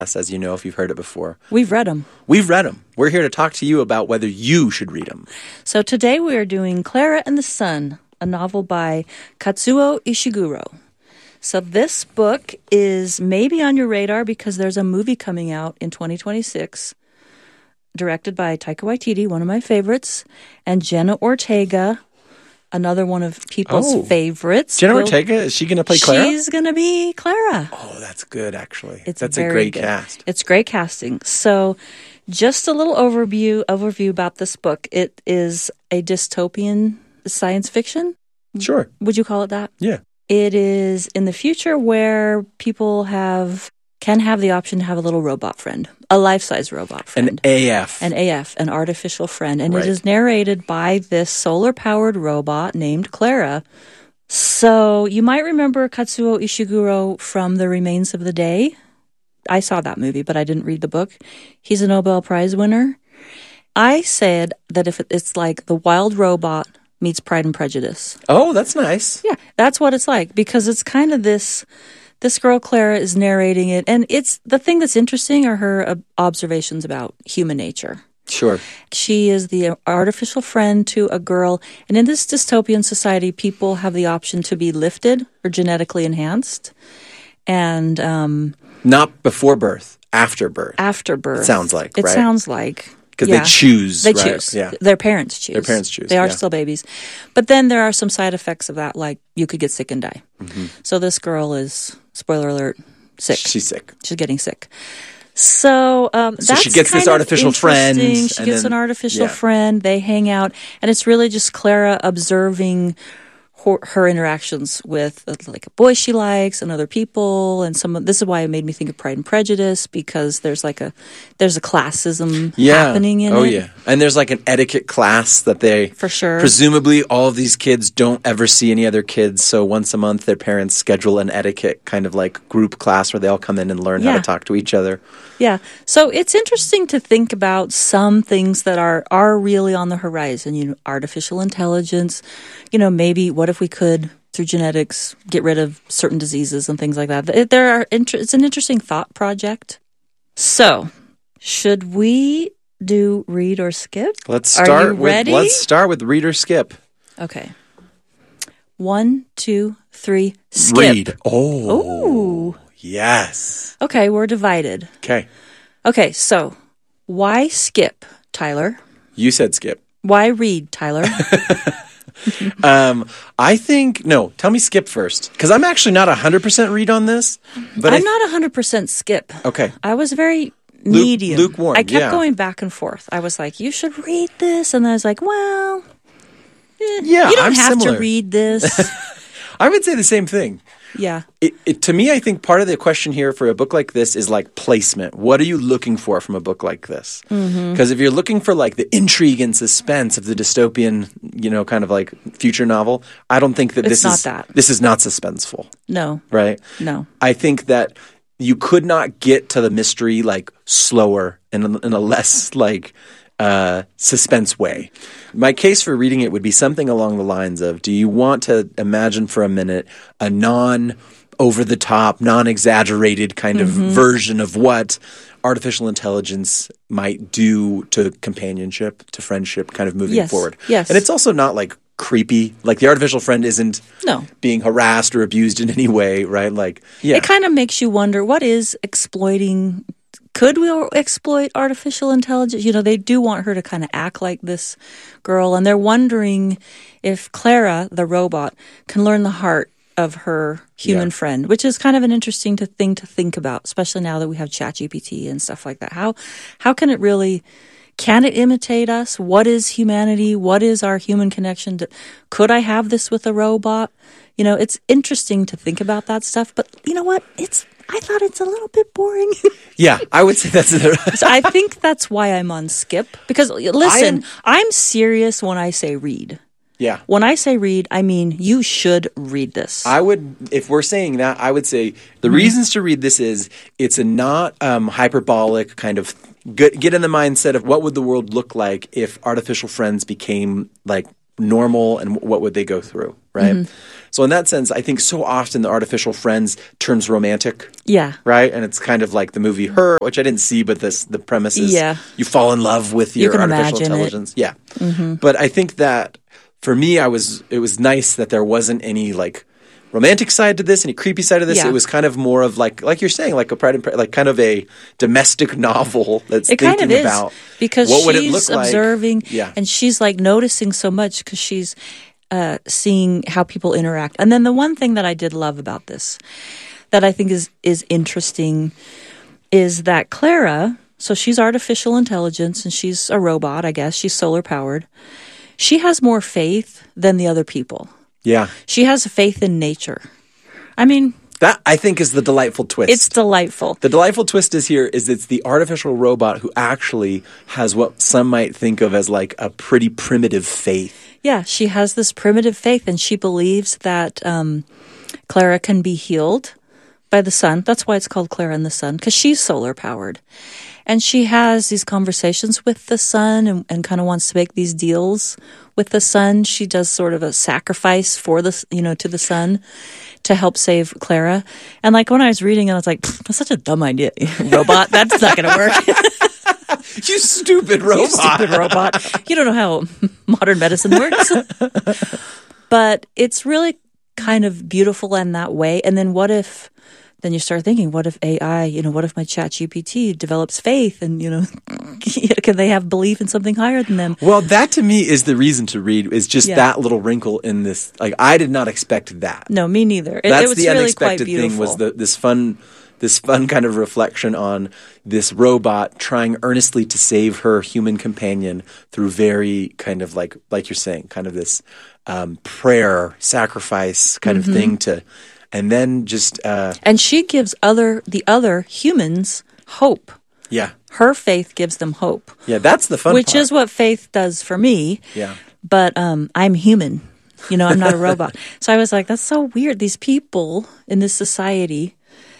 as you know, if you've heard it before. We've read them. We've read them. We're here to talk to you about whether you should read them. So today we are doing Clara and the Sun, a novel by Katsuo Ishiguro. So this book is maybe on your radar because there's a movie coming out in 2026, directed by Taika Waititi, one of my favorites, and Jenna Ortega, another one of people's favorites. Jenna Ortega, is she going to play Clara? She's going to be Clara. Oh, that's good, actually. That's a great cast. It's great casting. So just a little overview about this book. It is a dystopian science fiction. Sure. Would you call it that? Yeah. It is in the future where people can have the option to have a little robot friend, a life-size robot friend. An AF, an artificial friend. And It is narrated by this solar-powered robot named Clara. So you might remember Katsuo Ishiguro from The Remains of the Day. I saw that movie, but I didn't read the book. He's a Nobel Prize winner. I said that if it's like The Wild Robot meets Pride and Prejudice. Oh, that's nice. Yeah, that's what it's like, because it's kind of this girl, Clara, is narrating it, and it's the thing that's interesting are her observations about human nature. Sure. She is the artificial friend to a girl, and in this dystopian society, people have the option to be lifted or genetically enhanced, and not before birth, after birth. After birth. It sounds like, right? It sounds like. Because they choose. They choose. Yeah. Their parents choose. Their parents choose. They are still babies. But then there are some side effects of that, like you could get sick and die. Mm-hmm. So this girl is, spoiler alert, sick. She's sick. She's getting sick. So that's she gets this artificial friend. She gets an artificial friend. They hang out. And it's really just Clara observing her interactions with like a boy she likes and other people, and this is why it made me think of Pride and Prejudice, because there's a classism happening in it. Oh yeah, and there's like an etiquette class that they for sure. Presumably, all of these kids don't ever see any other kids, so once a month their parents schedule an etiquette kind of like group class where they all come in and learn how to talk to each other. Yeah, so it's interesting to think about some things that are really on the horizon. Artificial intelligence. Maybe what if we could, through genetics, get rid of certain diseases and things like that? It's an interesting thought project. So, should we do read or skip? Let's start with read or skip. Okay. 1, 2, 3, skip. Read. Oh. Yes. Okay, we're divided. Okay, so why skip, Tyler? You said skip. Why read, Tyler? I think, no, tell me skip first. Because I'm actually not 100% read on this. But I'm not 100% skip. Okay. I was very medium. Lukewarm, I kept going back and forth. I was like, you should read this. And I was like, well, you don't have to read this. I would say the same thing. Yeah. To me, I think part of the question here for a book like this is like placement. What are you looking for from a book like this? Because if you're looking for like the intrigue and suspense of the dystopian, kind of like future novel, I don't think that this is not suspenseful. No. Right? No. I think that you could not get to the mystery like slower in a less like suspense way. My case for reading it would be something along the lines of, do you want to imagine for a minute a non-over-the-top, non-exaggerated kind of version of what artificial intelligence might do to companionship, to friendship, kind of moving forward? Yes. And it's also not like creepy. Like the artificial friend isn't being harassed or abused in any way, right? Like, it kind of makes you wonder, what is exploiting? Could we exploit artificial intelligence? They do want her to kind of act like this girl, and they're wondering if Clara, the robot, can learn the heart of her human friend, which is kind of an interesting thing to think about, especially now that we have ChatGPT and stuff like that. How can it really? Can it imitate us? What is humanity? What is our human connection? Could I have this with a robot? It's interesting to think about that stuff, but you know what? I thought it's a little bit boring. Yeah, I would say that's So I think that's why I'm on skip. Because, listen, I'm serious when I say read. Yeah. When I say read, I mean you should read this. If we're saying that, I would say the reasons to read this is it's a not hyperbolic kind of get in the mindset of what would the world look like if artificial friends became like normal, and what would they go through, right? So in that sense, I think so often the artificial friends turns romantic. Yeah. Right? And it's kind of like the movie Her, which I didn't see, but the premise is Yeah. you fall in love with your can artificial imagine it. intelligence. Yeah. But I think that for me, it was nice that there wasn't any like romantic side to this, any creepy side of this. Yeah. It was kind of more of like you're saying, like a Pride and like kind of a domestic novel that's It thinking kind of is about because what would it she's look like. observing Yeah. and she's like noticing so much because she's seeing how people interact. And then the one thing that I did love about this that I think is interesting is that Clara, so she's artificial intelligence and she's a robot, I guess. She's solar powered. She has more faith than the other people. Yeah. She has faith in nature. I mean, That, I think, is the delightful twist. it's delightful. The delightful twist is it's the artificial robot who actually has what some might think of as like a pretty primitive faith. Yeah, she has this primitive faith, and she believes that Clara can be healed by the sun. That's why it's called Clara and the Sun, because she's solar powered. And she has these conversations with the sun and kind of wants to make these deals with the sun. She does sort of a sacrifice for the, to the sun to help save Clara. And like when I was reading it, I was like, that's such a dumb idea. Robot, that's not going to work. You stupid robot. You stupid robot. You don't know how modern medicine works. But it's really kind of beautiful in that way. And then then you start thinking, what if AI, what if my ChatGPT develops faith and, can they have belief in something higher than them? Well, that to me is the reason to read, is just Yeah. that little wrinkle in this. Like, I did not expect that. No, me neither. That's it was the really quite unexpected beautiful. thing was this fun kind of reflection on this robot trying earnestly to save her human companion through very kind of like you're saying, kind of this prayer, sacrifice kind of thing and then just And she gives the other humans hope. yeah. Her faith gives them hope, Yeah, that's the fun which part. is what faith does for me. Yeah. But I'm human. I'm not a robot. So I was like, that's so weird. These people in this society,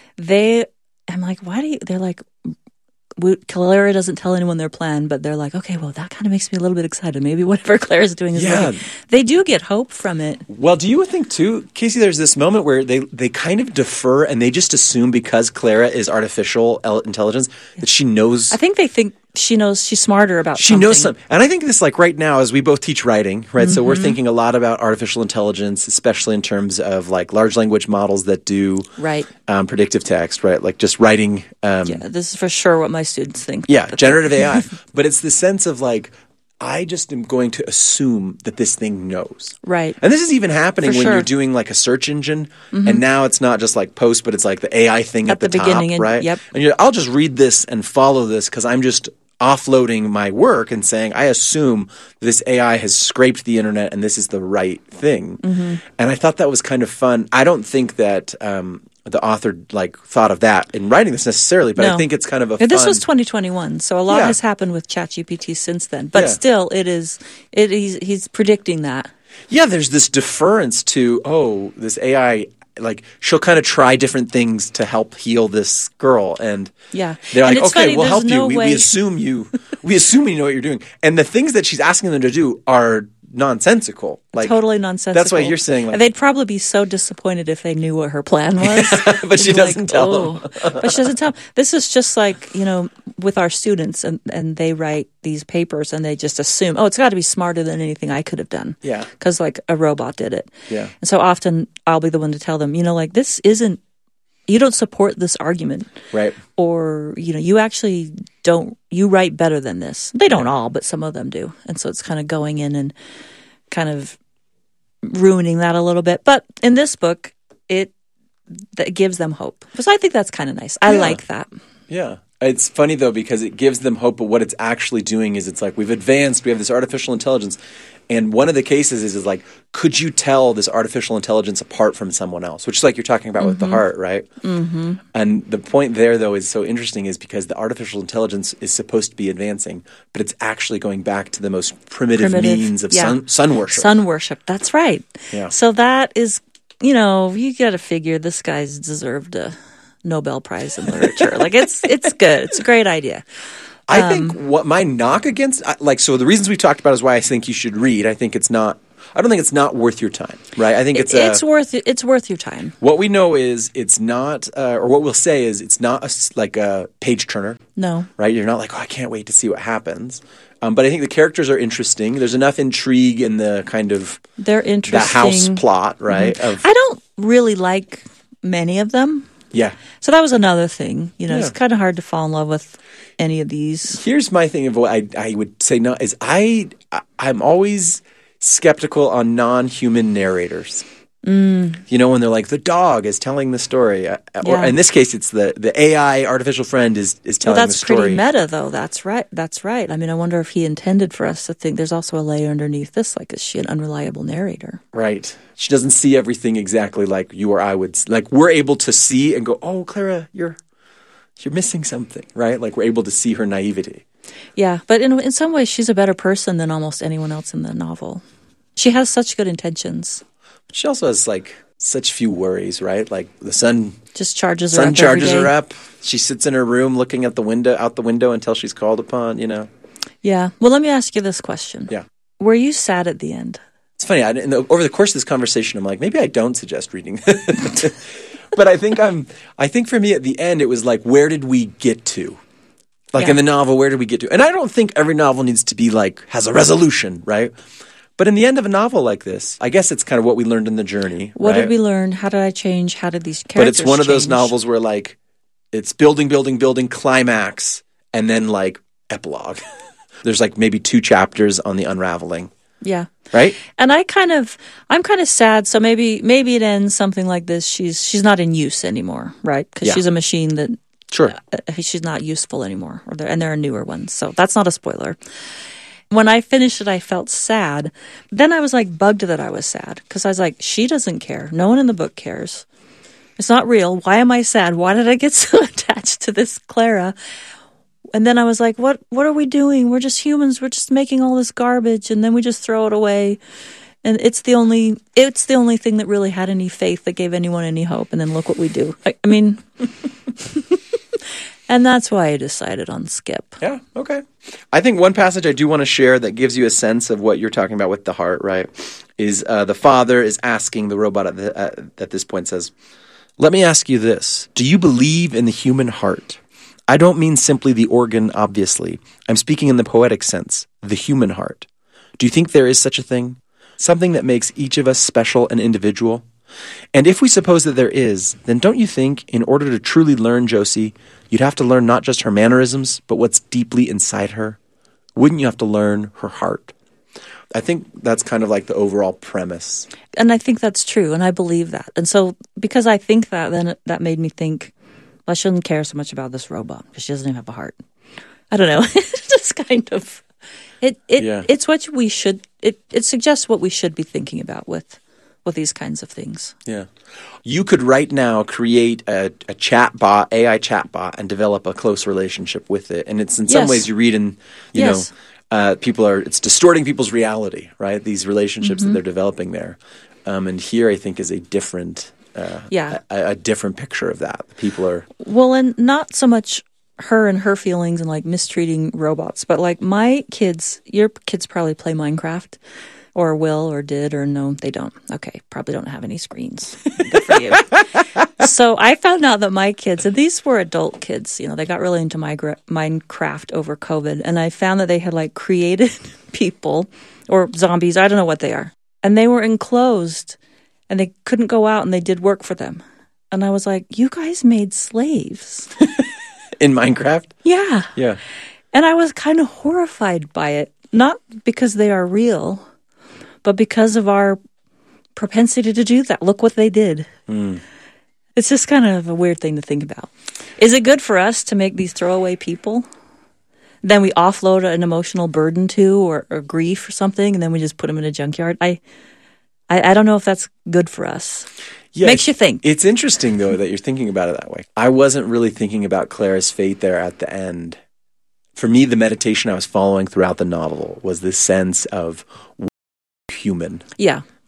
I'm like, they're like, Clara doesn't tell anyone their plan, but they're like, okay, well, that kind of makes me a little bit excited. Maybe whatever Clara's doing is working. They do get hope from it. Well, do you think too, Casey, there's this moment where they kind of defer and they just assume because Clara is artificial intelligence that she knows. I think they think she knows she's smarter about She knows something. And I think this, like right now, as we both teach writing, right? So we're thinking a lot about artificial intelligence, especially in terms of like large language models that do Right. Predictive text, right? Like just writing. Yeah, this is for sure what my students think. Yeah, generative AI. But it's the sense of like, I just am going to assume that this thing knows. Right. And this is even happening For when sure. you're doing like a search engine, and now it's not just like post, but it's like the AI thing at the top, beginning, and- right? yep. And I'll just read this and follow this because I'm just offloading my work and saying, I assume this AI has scraped the internet and this is the right thing. And I thought that was kind of fun. I don't think that the author like thought of that in writing this necessarily, but I No. think it's kind of a And this fun- was 2021, so a lot Yeah. has happened with ChatGPT since then. But Yeah. still, he's predicting that. Yeah, there's this deference to, this AI, like she'll kind of try different things to help heal this girl. And Yeah. they're And like, it's okay, funny, we'll there's help you. no We way- assume you know what you're doing. And the things that she's asking them to do are nonsensical. Like Totally nonsensical. That's why you're saying like, And they'd probably be so disappointed if they knew what her plan was. but she They'd be doesn't tell them. But she doesn't tell them. This is just like, with our students and they write these papers and they just assume, it's got to be smarter than anything I could have done. Yeah. Because like a robot did it. Yeah. And so often I'll be the one to tell them, you don't support this argument. Right. Or, you actually don't, you write better than this. They don't all, but some of them do. And so it's kind of going in and kind of ruining that a little bit. But in this book, that gives them hope. So I think that's kind of nice. I like that. Yeah. It's funny though because it gives them hope, but what it's actually doing is it's like we've advanced, we have this artificial intelligence, and one of the cases is like, could you tell this artificial intelligence apart from someone else? Which is like you're talking about with the heart, right? Mm-hmm. And the point there though is so interesting is because the artificial intelligence is supposed to be advancing, but it's actually going back to the most primitive means of sun worship. Sun worship, that's right. Yeah. So that is, you got to figure this guy's deserved a Nobel Prize in literature. Like it's good. It's a great idea. I think what my knock against, so the reasons we talked about is why I think you should read. I think it's not I don't think it's not worth your time, right? I think it's worth your time. What we know is it's not, or what we'll say is it's not like a page turner. No. Right? You're not like, oh, I can't wait to see what happens. But I think the characters are interesting. There's enough intrigue in the kind of they're interesting. the house plot, right? Mm-hmm. I don't really like many of them. Yeah. So that was another thing. It's kind of hard to fall in love with any of these. Here's my thing of what I would say no is I'm always skeptical on non-human narrators. When they're like, the dog is telling the story. Or in this case, it's the AI artificial friend is telling the story. That's pretty meta, though. That's right. I mean, I wonder if he intended for us to think there's also a layer underneath this. Like, is she an unreliable narrator? Right. She doesn't see everything exactly like you or I would. Like, we're able to see and go, oh, Clara, you're missing something, right? Like, we're able to see her naivety. Yeah, but in some ways, she's a better person than almost anyone else in the novel. She has such good intentions. She also has like such few worries, right? Like the sun just charges her up. She sits in her room looking at out the window until she's called upon, Yeah. Well, let me ask you this question. Yeah. Were you sad at the end? It's funny. Over the course of this conversation, I'm like, maybe I don't suggest reading. But I think for me at the end, it was like, where did we get to? Like in the novel, where did we get to? And I don't think every novel needs to be like, has a resolution, right? But in the end of a novel like this, I guess it's kind of what we learned in the journey. What did we learn? How did I change? How did these characters But it's one of those change? novels where like it's building, climax, and then like epilogue. There's like maybe 2 chapters on the unraveling. Yeah. Right? And I'm kind of sad. So maybe it ends something like this. She's not in use anymore, right? Because she's a machine that she's not useful anymore. And there are newer ones. So that's not a spoiler. When I finished it, I felt sad. Then I was like bugged that I was sad because I was like, she doesn't care. No one in the book cares. It's not real. Why am I sad? Why did I get so attached to this Clara? And then I was like, what are we doing? We're just humans. We're just making all this garbage and then we just throw it away. And it's the only thing that really had any faith, that gave anyone any hope. And then look what we do. I mean, and that's why I decided on skip. Yeah, okay. I think one passage I do want to share that gives you a sense of what you're talking about with the heart, right, is the father is asking the robot at this point, says, let me ask you this. Do you believe in the human heart? I don't mean simply the organ, obviously. I'm speaking in the poetic sense, the human heart. Do you think there is such a thing? Something that makes each of us special and individual? And if we suppose that there is, then don't you think, in order to truly learn Josie, you'd have to learn not just her mannerisms, but what's deeply inside her? Wouldn't you have to learn her heart? I think that's kind of like the overall premise. And I think that's true, and I believe that. And so because I think that, then that made me think, well, I shouldn't care so much about this robot because she doesn't even have a heart. I don't know. It's just kind of... It's what we should... It suggests what we should be thinking about with these kinds of things. Yeah. You could right now create a chat bot, AI chat bot, and develop a close relationship with it. And it's in some ways you read in, it's distorting people's reality, right? These relationships that they're developing there. And here I think is a different, a different picture of that. People are... Well, and not so much her and her feelings and like mistreating robots, but like my kids, your kids probably play Minecraft. Or will, or did, or no, they don't. Okay, probably don't have any screens. Good for you. So I found out that my kids, and these were adult kids, they got really into Minecraft over COVID, and I found that they had like created people, or zombies, I don't know what they are, and they were enclosed, and they couldn't go out, and they did work for them. And I was like, you guys made slaves. In Minecraft? Yeah. Yeah. And I was kind of horrified by it, not because they are real, but because of our propensity to do that. Look what they did. It's just kind of a weird thing to think about. Is it good for us to make these throwaway people? Then we offload an emotional burden to, or grief or something, and then we just put them in a junkyard. I don't know if that's good for us. Yeah, makes you think. It's interesting, though, that you're thinking about it that way. I wasn't really thinking about Clara's fate there at the end. For me, the meditation I was following throughout the novel was this sense of human. Yeah.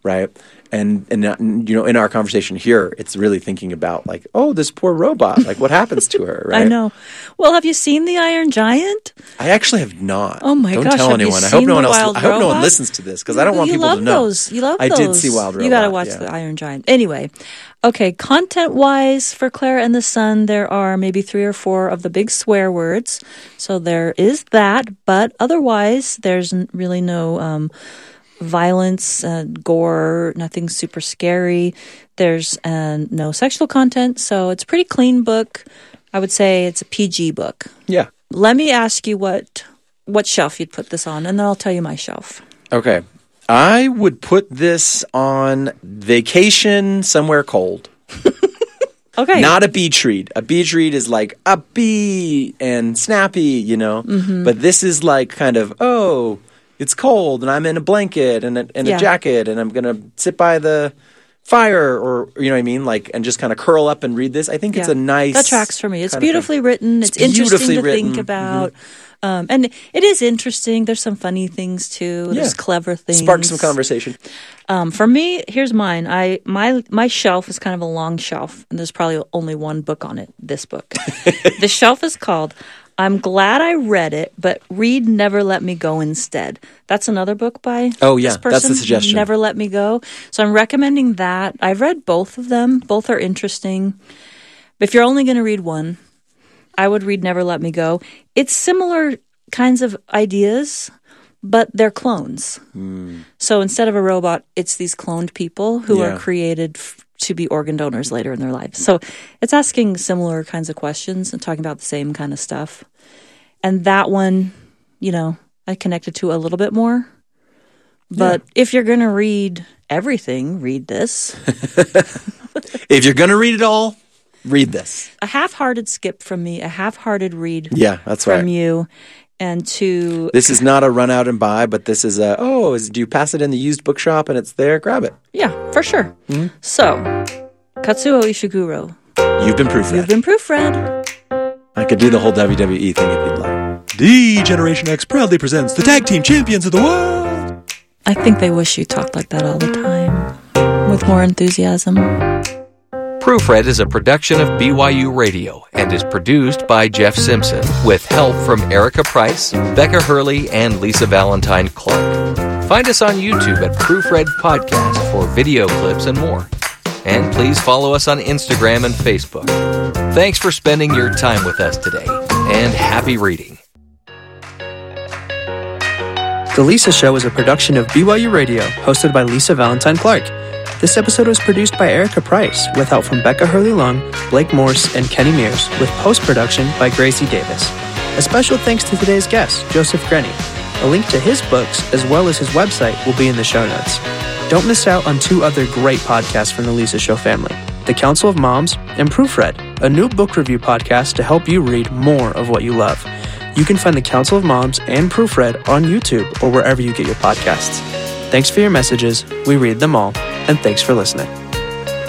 right? And you know, in our conversation here, it's really thinking about like, oh, this poor robot, like what happens to her, right? I know. Well, have you seen The Iron Giant? I actually have not. Oh my Don't gosh! tell have you anyone. I seen hope no one The else. Wild I hope no one Robot? listens to this because I don't want You people love to know. those. You love I those. did see Wild Robot. You got to watch yeah. The Iron Giant. Anyway, okay. Content-wise, for Clara and the Sun, there are maybe 3 or 4 of the big swear words. So there is that, but otherwise, there's really no violence, gore, nothing super scary. There's no sexual content, so it's a pretty clean book. I would say it's a PG book. Yeah. Let me ask you what shelf you'd put this on, and then I'll tell you my shelf. Okay. I would put this on vacation somewhere cold. Okay. Not a beach read. A beach read is like upbeat and snappy, you know. Mm-hmm. But this is like kind of, oh, it's cold and I'm in a blanket and a jacket and I'm going to sit by the fire or, you know what I mean? Like, and just kind of curl up and read this. I think it's a nice... That tracks for me. It's beautifully written. It's interesting to think about. Mm-hmm. And it is interesting. There's some funny things too. There's clever things. Spark some conversation. For me, here's mine. My shelf is kind of a long shelf, and there's probably only one book on it, this book. The shelf is called I'm Glad I Read It, but Read Never Let Me Go Instead. That's another book by this person, that's the suggestion. Never Let Me Go. So I'm recommending that. I've read both of them. Both are interesting. But if you're only going to read one, I would read Never Let Me Go. It's similar kinds of ideas, but they're clones. So instead of a robot, it's these cloned people who are created to be organ donors later in their lives. So it's asking similar kinds of questions and talking about the same kind of stuff. And that one, you know, I connected to a little bit more. But if you're going to read everything, read this. If you're going to read it all, read this. A half-hearted skip from me, a half-hearted read that's from right. you. And this is not a run out and buy, but this is do you pass it in the used bookshop and it's there? Grab it. Yeah, for sure. Mm-hmm. So, Katsuo Ishiguro. You've been proofread. You've been proofread. I could do the whole WWE thing if you'd like. The Generation X proudly presents the Tag Team Champions of the World. I think they wish you talked like that all the time, with more enthusiasm. Proofread is a production of BYU Radio and is produced by Jeff Simpson with help from Erica Price, Becca Hurley, and Lisa Valentine Clark. Find us on YouTube at Proofread Podcast for video clips and more. And please follow us on Instagram and Facebook. Thanks for spending your time with us today, and happy reading. The Lisa Show is a production of BYU Radio, hosted by Lisa Valentine Clark. This episode was produced by Erica Price, with help from Becca Hurley-Long, Blake Morse, and Kenny Mears, with post-production by Gracie Davis. A special thanks to today's guest, Joseph Grenny. A link to his books, as well as his website, will be in the show notes. Don't miss out on 2 other great podcasts from the Lisa Show family, The Council of Moms and Proofread, a new book review podcast to help you read more of what you love. You can find The Council of Moms and Proofread on YouTube or wherever you get your podcasts. Thanks for your messages. We read them all. And thanks for listening.